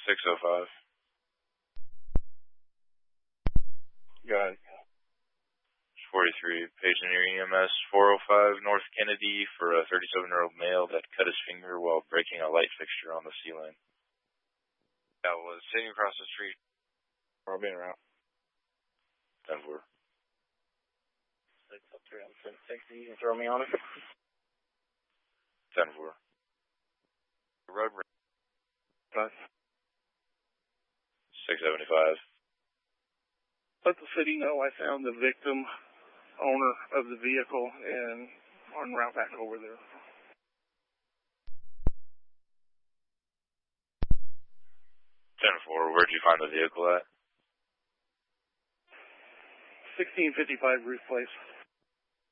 605. Got it. 43, patient near EMS 405 North Kennedy for a 37-year-old male that cut his finger while breaking a light fixture on the ceiling. That was sitting across the street. I've been around. 10-4. 6 up 3 on 660. You can throw me on it. 10-4. Road 5. 675. Let the city know I found the victim owner of the vehicle and on route back over there. 10-4. Where'd you find the vehicle at? 1655 Ruth Place.